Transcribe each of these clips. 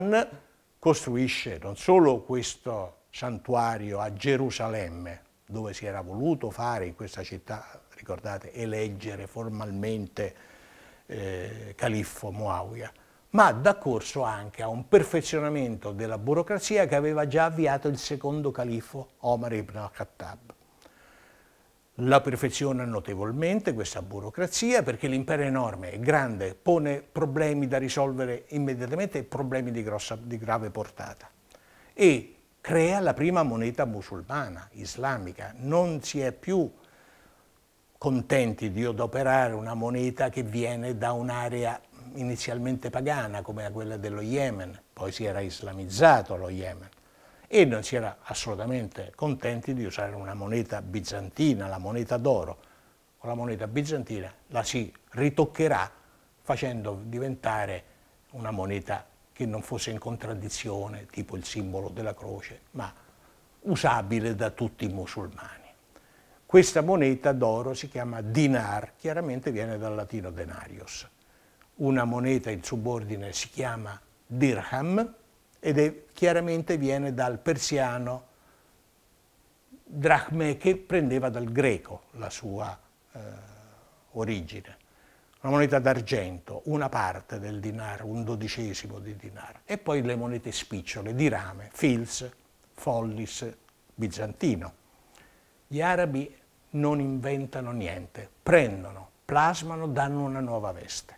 costruisce non solo questo santuario a Gerusalemme, dove si era voluto fare in questa città, ricordate, eleggere formalmente Califfo Muawiyah, ma dà corso anche a un perfezionamento della burocrazia che aveva già avviato il secondo califfo Omar ibn al-Khattab. La perfeziona notevolmente questa burocrazia perché l'impero è enorme, è grande, pone problemi da risolvere immediatamente, problemi di grave portata, e crea la prima moneta musulmana, islamica. Non si è più contenti di adoperare una moneta che viene da un'area inizialmente pagana come quella dello Yemen, poi si era islamizzato lo Yemen, e non si era assolutamente contenti di usare una moneta bizantina, la moneta d'oro. Con la moneta bizantina la si ritoccherà facendo diventare una moneta che non fosse in contraddizione, tipo il simbolo della croce, ma usabile da tutti i musulmani. Questa moneta d'oro si chiama dinar, chiaramente viene dal latino denarius. Una moneta in subordine si chiama dirham ed chiaramente viene dal persiano drachme, che prendeva dal greco la sua origine. Una moneta d'argento, una parte del dinar, un dodicesimo di dinar, e poi le monete spicciole di rame, fils, follis, bizantino. Gli arabi non inventano niente, prendono, plasmano, danno una nuova veste.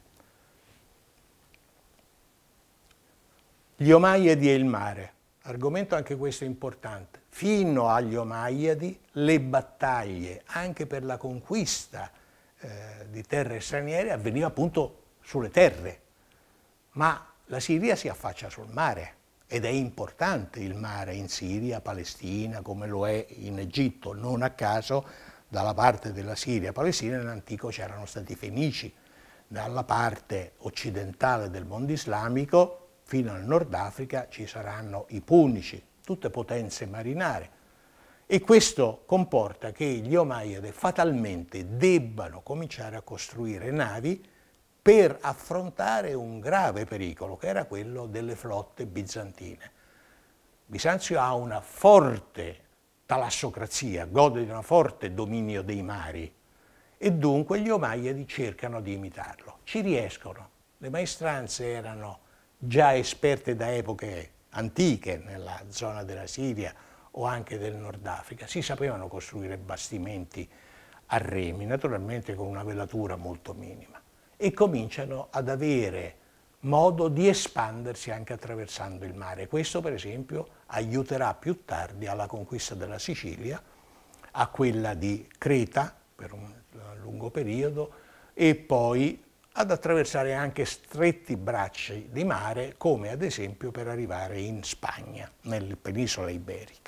Gli Omayyadi e il mare, argomento anche questo importante. Fino agli Omayyadi le battaglie, anche per la conquista di terre straniere, avveniva appunto sulle terre, ma la Siria si affaccia sul mare ed è importante il mare in Siria, Palestina, come lo è in Egitto. Non a caso dalla parte della Siria Palestina nell'antico c'erano stati i Fenici, dalla parte occidentale del mondo islamico fino al Nord Africa ci saranno i Punici, tutte potenze marinare. E questo comporta che gli Omayyadi fatalmente debbano cominciare a costruire navi per affrontare un grave pericolo, che era quello delle flotte bizantine. Bisanzio ha una forte talassocrazia, gode di un forte dominio dei mari, e dunque gli Omayyadi cercano di imitarlo. Ci riescono. Le maestranze erano già esperte da epoche antiche nella zona della Siria o anche del Nord Africa. Si sapevano costruire bastimenti a remi, naturalmente con una velatura molto minima, e cominciano ad avere modo di espandersi anche attraversando il mare. Questo, per esempio, aiuterà più tardi alla conquista della Sicilia, a quella di Creta per un lungo periodo, e poi ad attraversare anche stretti bracci di mare, come ad esempio per arrivare in Spagna, nella penisola iberica.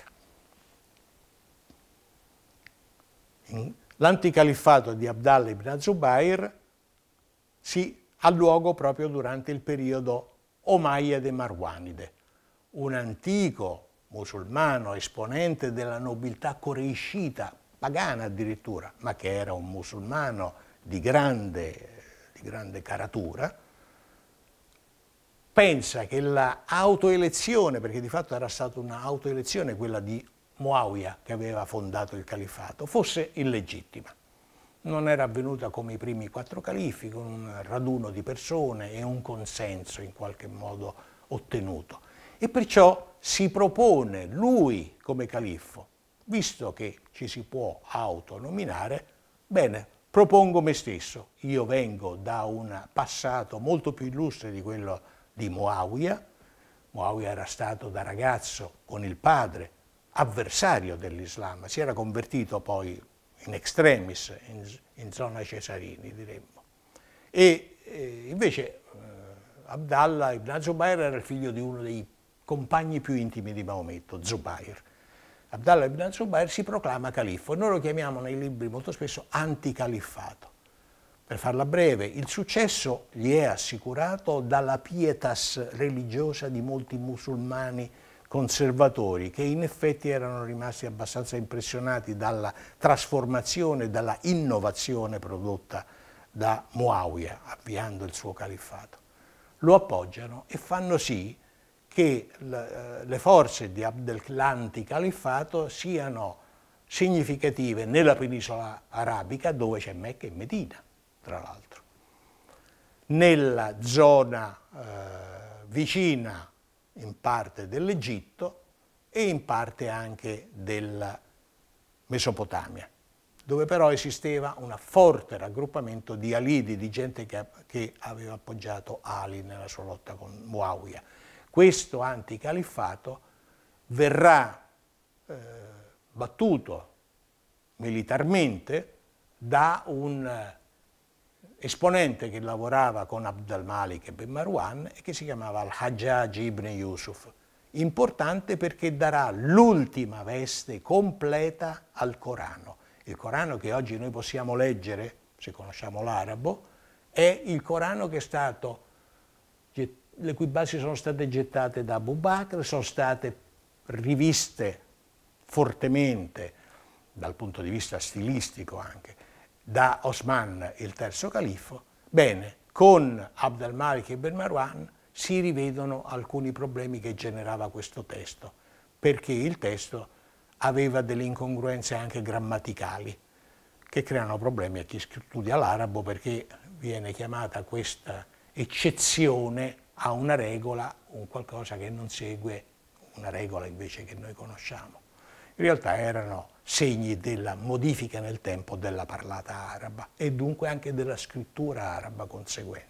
L'anticaliffato di Abdallah ibn Zubayr ha luogo proprio durante il periodo Omayyade Marwanide, un antico musulmano esponente della nobiltà coreiscita, pagana addirittura, ma che era un musulmano di grande caratura. Pensa che la autoelezione, perché di fatto era stata un'autoelezione quella di Muawiyah che aveva fondato il califfato, fosse illegittima. Non era avvenuta come i primi 4 califi, con un raduno di persone e un consenso in qualche modo ottenuto. E perciò si propone lui come califfo, visto che ci si può autonominare, bene, propongo me stesso. Io vengo da un passato molto più illustre di quello di Muawiyah. Muawiyah era stato da ragazzo con il padre avversario dell'Islam, si era convertito poi in extremis, in zona Cesarini, diremmo. E invece Abdallah ibn Zubayr era il figlio di uno dei compagni più intimi di Maometto, Zubayr. Abdallah ibn Zubayr si proclama califfo e noi lo chiamiamo nei libri molto spesso anticaliffato. Per farla breve, il successo gli è assicurato dalla pietas religiosa di molti musulmani conservatori, che in effetti erano rimasti abbastanza impressionati dalla trasformazione, dalla innovazione prodotta da Muawiyah avviando il suo califfato. Lo appoggiano e fanno sì che le forze dell'anticaliffato siano significative nella penisola arabica, dove c'è Mecca e Medina, tra l'altro, nella zona vicina in parte dell'Egitto e in parte anche della Mesopotamia, dove però esisteva un forte raggruppamento di alidi, di gente che aveva appoggiato Ali nella sua lotta con Muawiya. Questo anticaliffato verrà battuto militarmente da un esponente che lavorava con Abd al-Malik ibn Marwan e che si chiamava al-Hajjaj ibn Yusuf. Importante perché darà l'ultima veste completa al Corano. Il Corano che oggi noi possiamo leggere, se conosciamo l'arabo, è il Corano che è stato, le cui basi sono state gettate da Abu Bakr, sono state riviste fortemente dal punto di vista stilistico anche da Osman, il terzo califfo. Bene, con Abd al-Malik ibn Marwan si rivedono alcuni problemi che generava questo testo, perché il testo aveva delle incongruenze anche grammaticali che creano problemi a chi studia l'arabo, perché viene chiamata questa eccezione a una regola, un qualcosa che non segue una regola invece che noi conosciamo. In realtà erano segni della modifica nel tempo della parlata araba e dunque anche della scrittura araba conseguente.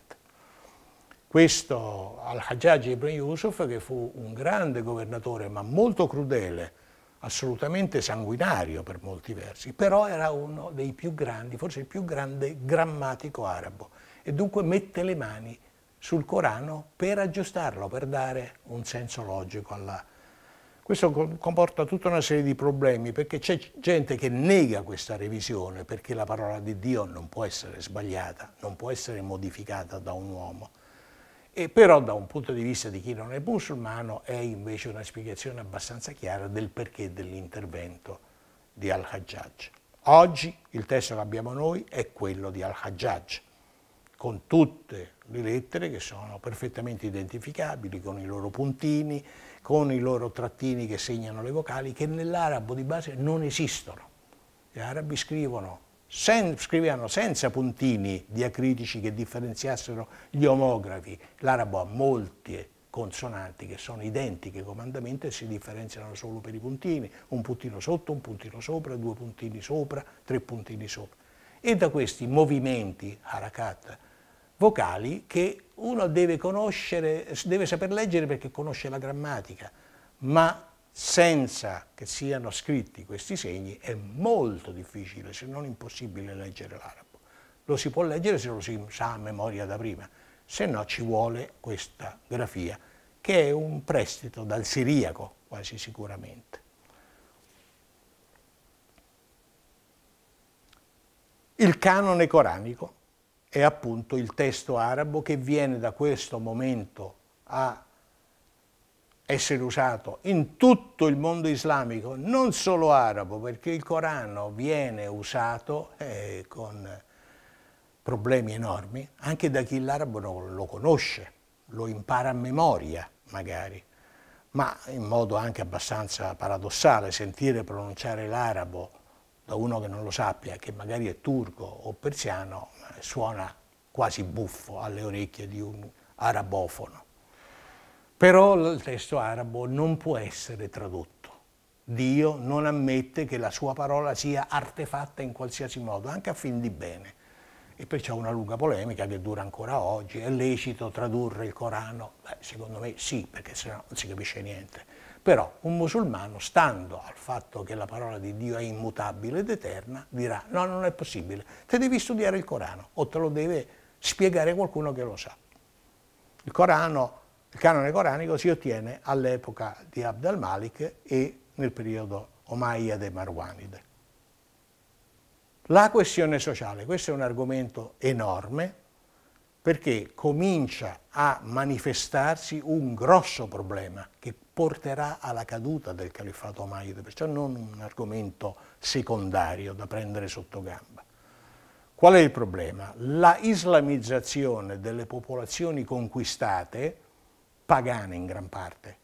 Questo al-Hajjaj ibn Yusuf, che fu un grande governatore ma molto crudele, assolutamente sanguinario per molti versi, però era uno dei più grandi, forse il più grande grammatico arabo, e dunque mette le mani sul Corano per aggiustarlo, per dare un senso logico alla... Questo comporta tutta una serie di problemi, perché c'è gente che nega questa revisione, perché la parola di Dio non può essere sbagliata, non può essere modificata da un uomo. E però da un punto di vista di chi non è musulmano è invece una spiegazione abbastanza chiara del perché dell'intervento di al-Hajjaj. Oggi il testo che abbiamo noi è quello di al-Hajjaj, con tutte le lettere che sono perfettamente identificabili, con i loro puntini, con i loro trattini che segnano le vocali, che nell'arabo di base non esistono. Gli arabi scrivevano senza puntini diacritici che differenziassero gli omografi. L'arabo ha molte consonanti che sono identiche comandamento e si differenziano solo per i puntini, un puntino sotto, un puntino sopra, due puntini sopra, tre puntini sopra. E da questi movimenti, harakat, vocali che uno deve conoscere, deve saper leggere perché conosce la grammatica, ma senza che siano scritti questi segni è molto difficile, se non impossibile, leggere l'arabo. Lo si può leggere se lo si sa a memoria da prima, se no ci vuole questa grafia, che è un prestito dal siriaco, quasi sicuramente. Il canone coranico è appunto il testo arabo che viene da questo momento a essere usato in tutto il mondo islamico, non solo arabo, perché il Corano viene usato con problemi enormi anche da chi l'arabo non lo conosce, lo impara a memoria magari, ma in modo anche abbastanza paradossale. Sentire pronunciare l'arabo da uno che non lo sappia, che magari è turco o persiano, suona quasi buffo alle orecchie di un arabofono. Però il testo arabo non può essere tradotto. Dio non ammette che la sua parola sia artefatta in qualsiasi modo, anche a fin di bene. E poi c'è una lunga polemica che dura ancora oggi. È lecito tradurre il Corano? Beh, secondo me sì, perché sennò non si capisce niente. Però un musulmano, stando al fatto che la parola di Dio è immutabile ed eterna, dirà no, non è possibile, te devi studiare il Corano o te lo deve spiegare qualcuno che lo sa. Il canone coranico si ottiene all'epoca di Abd al-Malik e nel periodo Omayyade e Marwanide. La questione sociale, questo è un argomento enorme, perché comincia a manifestarsi un grosso problema che porterà alla caduta del califfato Omayyade, perciò non un argomento secondario da prendere sotto gamba. Qual è il problema? La islamizzazione delle popolazioni conquistate pagane in gran parte.